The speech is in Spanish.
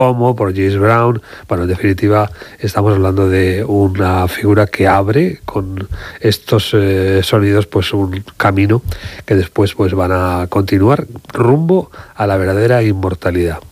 Como, por James Brown. Bueno, en definitiva, estamos hablando de una figura que abre con estos sonidos pues un camino que después pues van a continuar rumbo a la verdadera inmortalidad.